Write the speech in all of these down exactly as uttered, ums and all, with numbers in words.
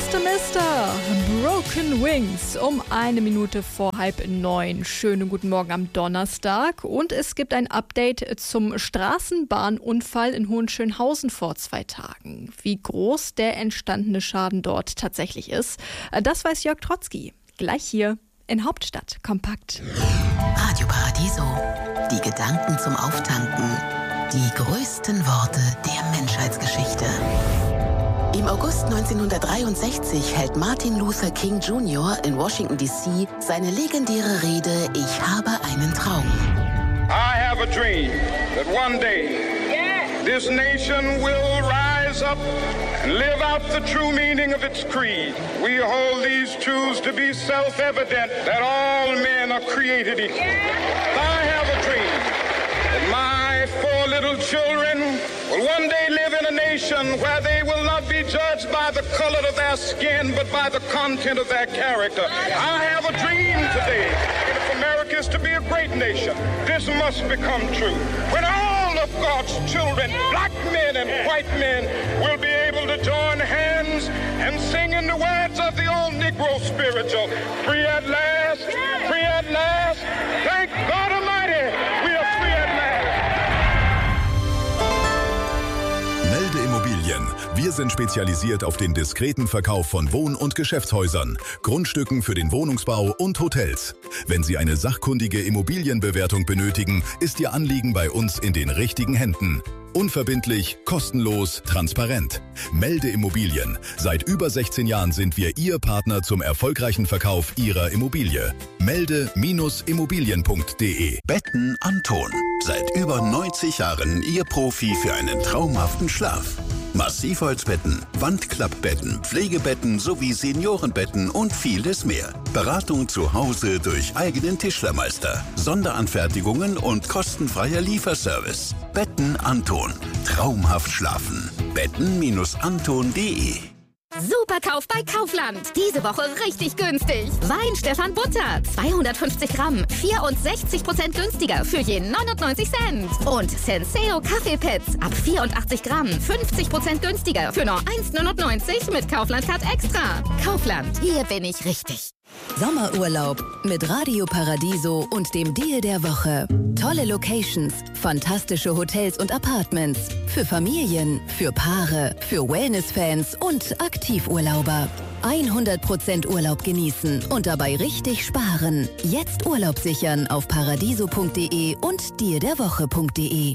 Mister Mister Broken Wings um eine Minute vor halb neun. Schönen guten Morgen am Donnerstag. Und es gibt ein Update zum Straßenbahnunfall in Hohenschönhausen vor zwei Tagen. Wie groß der entstandene Schaden dort tatsächlich ist, das weiß Jörg Trotzki. Gleich hier in Hauptstadt kompakt. Radio Paradiso. Die Gedanken zum Auftanken. Die größten Worte der Menschheitsgeschichte. Im August neunzehnhundertdreiundsechzig hält Martin Luther King Junior in Washington D C seine legendäre Rede Ich habe einen Traum. I have a dream that one day this nation will rise up and live out the true meaning of its creed. We hold these truths to be self-evident that all men are created equal. I have a dream that my four little children will one day live in a nation where they will not be judged by the color of their skin, but by the content of their character. I have a dream today. If America is to be a great nation, this must become true. When all of God's children, black men and white men, will be able to join hands and sing in the words of the old Negro spiritual, free at last, free at last, thank God Almighty, we are free at last. Melde Immobilien. Wir sind spezialisiert auf den diskreten Verkauf von Wohn- und Geschäftshäusern, Grundstücken für den Wohnungsbau und Hotels. Wenn Sie eine sachkundige Immobilienbewertung benötigen, ist Ihr Anliegen bei uns in den richtigen Händen. Unverbindlich, kostenlos, transparent. Melde Immobilien. Seit über sechzehn Jahren sind wir Ihr Partner zum erfolgreichen Verkauf Ihrer Immobilie. Melde Immobilien punkt de. Betten Anton. Seit über neunzig Jahren Ihr Profi für einen traumhaften Schlaf. Massivholzbetten, Wandklappbetten, Pflegebetten sowie Seniorenbetten und vieles mehr. Beratung zu Hause durch eigenen Tischlermeister, Sonderanfertigungen und kostenfreier Lieferservice. Betten Anton. Traumhaft schlafen. Betten Anton punkt de. Superkauf bei Kaufland. Diese Woche richtig günstig. Wein Stefan Butter. zweihundertfünfzig Gramm. vierundsechzig Prozent günstiger für je neunundneunzig Cent. Und Senseo Kaffeepads. Ab vierundachtzig Gramm. fünfzig Prozent günstiger für nur eins neunundneunzig mit Kaufland-Card Extra. Kaufland. Hier bin ich richtig. Sommerurlaub mit Radio Paradiso und dem Deal der Woche. Tolle Locations, fantastische Hotels und Apartments. Für Familien, für Paare, für Wellness-Fans und Aktivurlauber. hundert Prozent Urlaub genießen und dabei richtig sparen. Jetzt Urlaub sichern auf paradiso punkt de und deal der woche punkt de.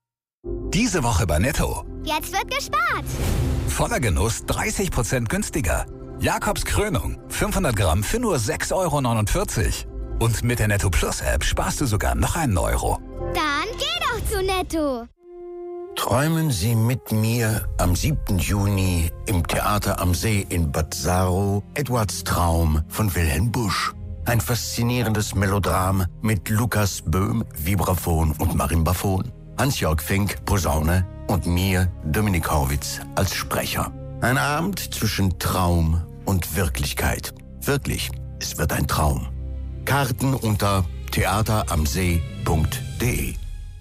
Diese Woche bei Netto. Jetzt wird gespart. Voller Genuss dreißig Prozent günstiger. Jakobs Krönung, fünfhundert Gramm für nur sechs Euro neunundvierzig. Und mit der Netto Plus App sparst du sogar noch einen Euro. Dann geh doch zu Netto. Träumen Sie mit mir am siebten Juni im Theater am See in Bad Saro Edwards Traum von Wilhelm Busch. Ein faszinierendes Melodram mit Lukas Böhm, Vibraphon und Marimbaphon, Hans-Jörg Fink, Posaune und mir, Dominik Horwitz, als Sprecher. Ein Abend zwischen Traum und Wirklichkeit. Wirklich, es wird ein Traum. Karten unter theateramsee punkt de.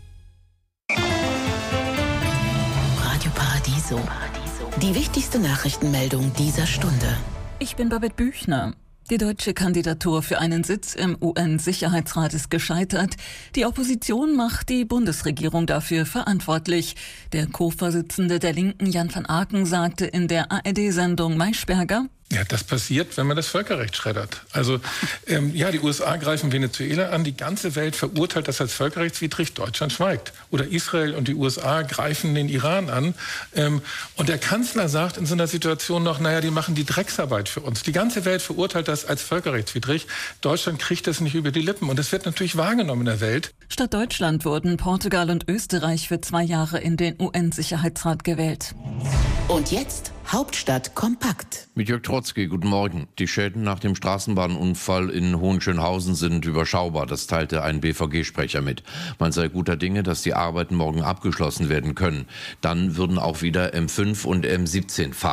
Radio Paradiso. Die wichtigste Nachrichtenmeldung dieser Stunde. Ich bin Babette Büchner. Die deutsche Kandidatur für einen Sitz im U N-Sicherheitsrat ist gescheitert. Die Opposition macht die Bundesregierung dafür verantwortlich. Der Co-Vorsitzende der Linken, Jan van Aken, sagte in der A R D-Sendung Maischberger: Ja, das passiert, wenn man das Völkerrecht schreddert. Also ähm, ja, die U S A greifen Venezuela an, die ganze Welt verurteilt das als völkerrechtswidrig, Deutschland schweigt. Oder Israel und die U S A greifen den Iran an. Ähm, und der Kanzler sagt in so einer Situation noch, naja, die machen die Drecksarbeit für uns. Die ganze Welt verurteilt das als völkerrechtswidrig. Deutschland kriegt das nicht über die Lippen. Und das wird natürlich wahrgenommen in der Welt. Statt Deutschland wurden Portugal und Österreich für zwei Jahre in den U N-Sicherheitsrat gewählt. Und jetzt Hauptstadt kompakt. Mit Jörg Trotzki, guten Morgen. Die Schäden nach dem Straßenbahnunfall in Hohenschönhausen sind überschaubar. Das teilte ein B V G-Sprecher mit. Man sei guter Dinge, dass die Arbeiten morgen abgeschlossen werden können. Dann würden auch wieder M fünf und M siebzehn fahren.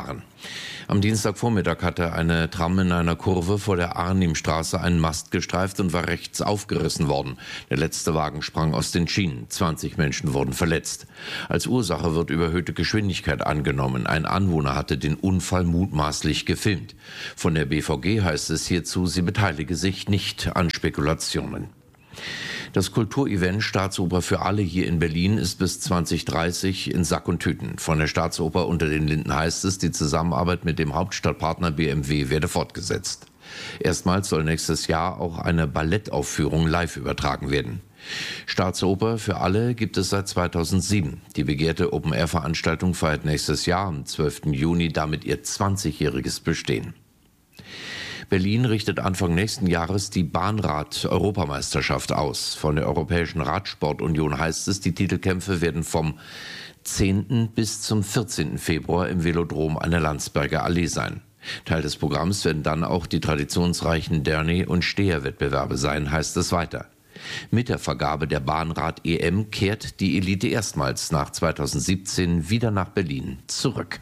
Am Dienstagvormittag hatte eine Tram in einer Kurve vor der Arnimstraße einen Mast gestreift und war rechts aufgerissen worden. Der letzte Wagen sprang aus den Schienen. zwanzig Menschen wurden verletzt. Als Ursache wird überhöhte Geschwindigkeit angenommen. Ein Anwohner hatte den Unfall mutmaßlich gefilmt. Von der B V G heißt es hierzu, sie beteilige sich nicht an Spekulationen. Das Kulturevent Staatsoper für alle hier in Berlin ist bis zwanzig dreißig in Sack und Tüten. Von der Staatsoper unter den Linden heißt es, die Zusammenarbeit mit dem Hauptstadtpartner B M W werde fortgesetzt. Erstmals soll nächstes Jahr auch eine Ballettaufführung live übertragen werden. Staatsoper für alle gibt es seit zweitausendsieben. Die begehrte Open-Air-Veranstaltung feiert nächstes Jahr am zwölften Juni damit ihr zwanzigjähriges Bestehen. Berlin richtet Anfang nächsten Jahres die Bahnrad-Europameisterschaft aus. Von der Europäischen Radsportunion heißt es, die Titelkämpfe werden vom zehnten bis zum vierzehnten Februar im Velodrom an der Landsberger Allee sein. Teil des Programms werden dann auch die traditionsreichen Derny- und Steherwettbewerbe sein, heißt es weiter. Mit der Vergabe der Bahnrad-E M kehrt die Elite erstmals nach zweitausendsiebzehn wieder nach Berlin zurück.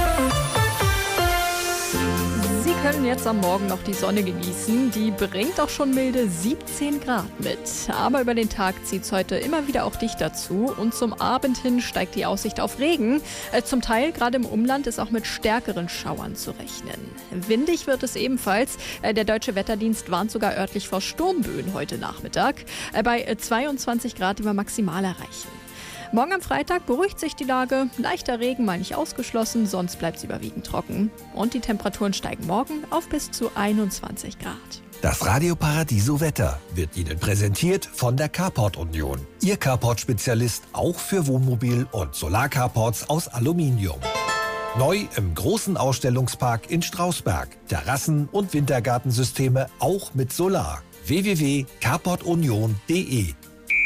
Wir können jetzt am Morgen noch die Sonne genießen. Die bringt auch schon milde siebzehn Grad mit. Aber über den Tag zieht es heute immer wieder auch dichter zu. Und zum Abend hin steigt die Aussicht auf Regen. Äh, zum Teil, gerade im Umland, ist auch mit stärkeren Schauern zu rechnen. Windig wird es ebenfalls. Äh, der Deutsche Wetterdienst warnt sogar örtlich vor Sturmböen heute Nachmittag. Äh, bei zweiundzwanzig Grad, die wir maximal erreichen. Morgen am Freitag beruhigt sich die Lage. Leichter Regen mal nicht ausgeschlossen, sonst bleibt es überwiegend trocken. Und die Temperaturen steigen morgen auf bis zu einundzwanzig Grad. Das Radio Paradiso Wetter wird Ihnen präsentiert von der Carport Union. Ihr Carport-Spezialist auch für Wohnmobil- und Solarcarports aus Aluminium. Neu im großen Ausstellungspark in Strausberg. Terrassen- und Wintergartensysteme auch mit Solar. w w w punkt carport union punkt d e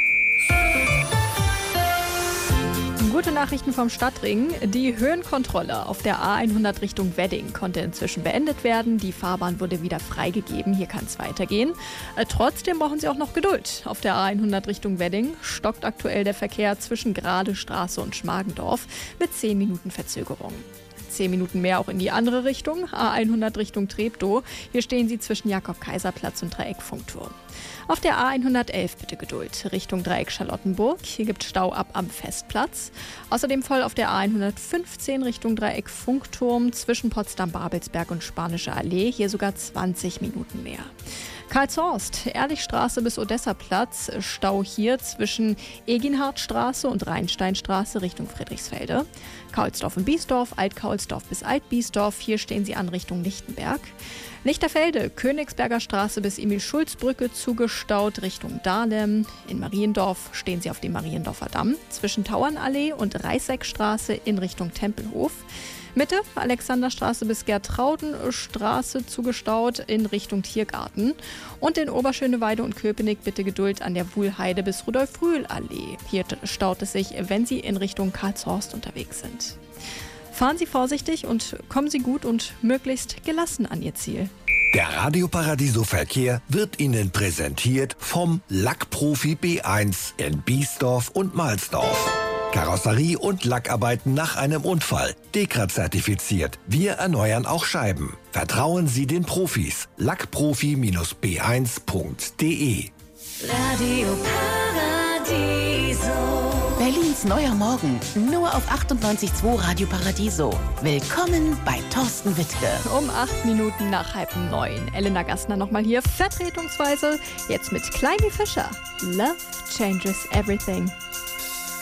Gute Nachrichten vom Stadtring. Die Höhenkontrolle auf der A hundert Richtung Wedding konnte inzwischen beendet werden. Die Fahrbahn wurde wieder freigegeben. Hier kann es weitergehen. Äh, trotzdem brauchen Sie auch noch Geduld. Auf der A hundert Richtung Wedding stockt aktuell der Verkehr zwischen Gradestraße und Schmargendorf mit zehn Minuten Verzögerung. zehn Minuten mehr auch in die andere Richtung, A hundert Richtung Treptow. Hier stehen Sie zwischen Jakob-Kaiser-Platz und Dreieck-Funkturm. Auf der A hundertelf bitte Geduld, Richtung Dreieck Charlottenburg. Hier gibt es Stau ab am Festplatz. Außerdem voll auf der A hundertfünfzehn Richtung Dreieck Funkturm zwischen Potsdam-Babelsberg und Spanische Allee. Hier sogar zwanzig Minuten mehr. Karlshorst, Ehrlichstraße bis Odessaplatz, Stau hier zwischen Eginhardtstraße und Rheinsteinstraße Richtung Friedrichsfelde. Kaulsdorf und Biesdorf, Alt-Kaulsdorf bis Alt-Biesdorf, hier stehen Sie an Richtung Lichtenberg. Lichterfelde, Königsberger Straße bis Emil-Schulz-Brücke zugestaut Richtung Dahlem. In Mariendorf stehen Sie auf dem Mariendorfer Damm zwischen Tauernallee und Reißeckstraße in Richtung Tempelhof. Mitte, Alexanderstraße bis Gertraudenstraße zugestaut in Richtung Tiergarten. Und in Oberschöneweide und Köpenick bitte Geduld an der Wuhlheide bis Rudolf-Rühl-Allee. Hier staut es sich, wenn Sie in Richtung Karlshorst unterwegs sind. Fahren Sie vorsichtig und kommen Sie gut und möglichst gelassen an Ihr Ziel. Der Radio Paradiso Verkehr wird Ihnen präsentiert vom Lackprofi B eins in Biesdorf und Mahlsdorf. Karosserie und Lackarbeiten nach einem Unfall. Dekra-zertifiziert. Wir erneuern auch Scheiben. Vertrauen Sie den Profis. lackprofi B eins punkt d e Radio Paradiso. Berlins neuer Morgen. Nur auf achtundneunzig Komma zwei Radio Paradiso. Willkommen bei Thorsten Wittke. Um acht Minuten nach halb neun. Elena Gassner nochmal hier, vertretungsweise. Jetzt mit Kleini Fischer. Love changes everything.